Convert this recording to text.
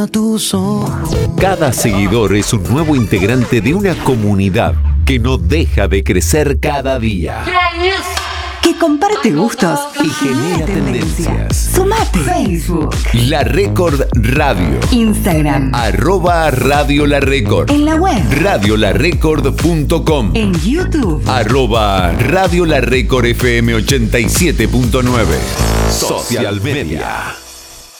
Cada seguidor es un nuevo integrante de una comunidad que no deja de crecer cada día. Que comparte gustos y genera tendencias. Sumate. Facebook. La Record Radio. Instagram. @Radio La Record. En la web. radiolarecord.com. En YouTube. @Radio La Record FM 87.9. Social Media.